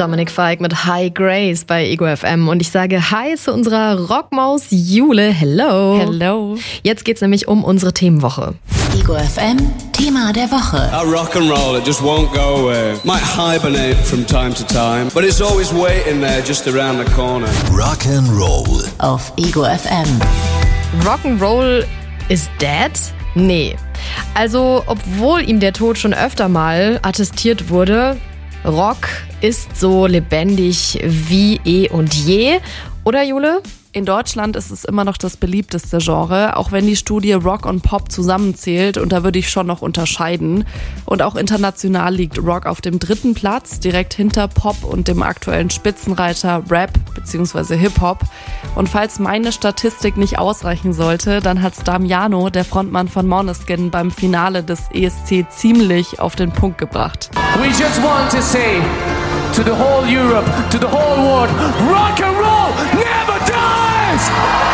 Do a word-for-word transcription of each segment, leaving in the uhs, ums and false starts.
Dominik Fike mit High Grace bei Ego F M und ich sage Hi zu unserer Rockmaus Jule. Hello. Hello. Jetzt geht's nämlich um unsere Themenwoche. Ego F M, Thema der Woche. That rock and roll, it just won't go away. Might hibernate from time to time, but it's always waiting there just around the corner. Rock and Roll Auf Ego F M. Rock'n'Roll is dead? Nee. Also, obwohl ihm der Tod schon öfter mal attestiert wurde, Rock ist so lebendig wie eh und je. Oder, Jule? In Deutschland ist es immer noch das beliebteste Genre, auch wenn die Studie Rock und Pop zusammenzählt, und da würde ich schon noch unterscheiden. Und auch international liegt Rock auf dem dritten Platz, direkt hinter Pop und dem aktuellen Spitzenreiter Rap bzw. Hip-Hop. Und falls meine Statistik nicht ausreichen sollte, dann hat's Damiano, der Frontmann von Måneskin, beim Finale des E S C ziemlich auf den Punkt gebracht. We just want to say to the whole Europe, to the whole world, rock and roll never dies!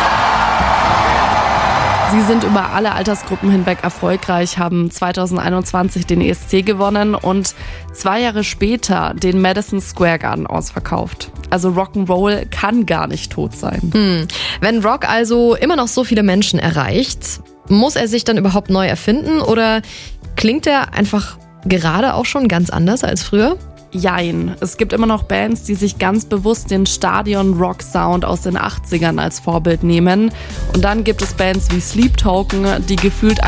Sie sind über alle Altersgruppen hinweg erfolgreich, haben zwanzig einundzwanzig den E S C gewonnen und zwei Jahre später den Madison Square Garden ausverkauft. Also Rock'n'Roll kann gar nicht tot sein. Hm. Wenn Rock also immer noch so viele Menschen erreicht, muss er sich dann überhaupt neu erfinden oder klingt er einfach gerade auch schon ganz anders als früher? Jein. Es gibt immer noch Bands, die sich ganz bewusst den Stadion-Rock-Sound aus den achtzigern als Vorbild nehmen. Und dann gibt es Bands wie Sleep Token, die gefühlt